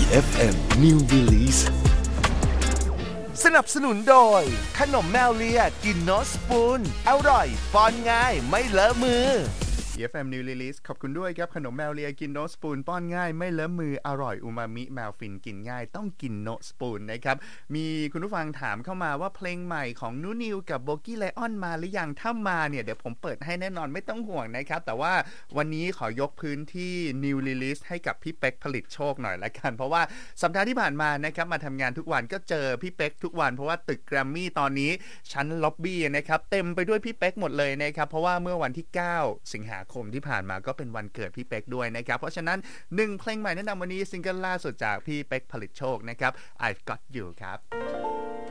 EFM New Release สนับสนุนโดยขนมแมวเลียกินโนสปูนอร่อยป้อนง่ายไม่เลอะมือ EFM New Release ขอบคุณด้วยครับขนมแมวเลียกินโนสปูนป้อนง่ายไม่เลอะมืออร่อยอูมามิแมวฟินกินง่ายต้องกินโนสปูนนะครับมีคุณผู้ฟังถามเข้ามาว่าเพลงใหม่ของนูนิวกับโบกี้ไลออนมาหรือยังถ้ามาเนี่ยเดี๋ยวผมเปิดให้แน่นอนไม่ต้องห่วงนะครับแต่ว่าวันนี้ขอยกพื้นที่ New Release ให้กับพี่เป๊กผลิตโชคหน่อยละกันเพราะว่าสัปดาห์ที่ผ่านมานะครับมาทำงานทุกวันก็เจอพี่เป๊กทุกวันเพราะว่าตึกแกรมมี่ตอนนี้ชั้นล็อบบี้นะครับเต็มไปด้วยพี่เป๊กหมดเลยนะครับเพราะว่าเมื่อวันที่9สิงหาคมที่ผ่านมาก็เป็นวันเกิดพี่เป๊กด้วยนะครับเพราะฉะนั้น1เพลงใหม่แนะนำวันนี้ซิงเกิลล่าสุดจากพี่เป๊กผลิตโชคนะครับ I've Got You ครับ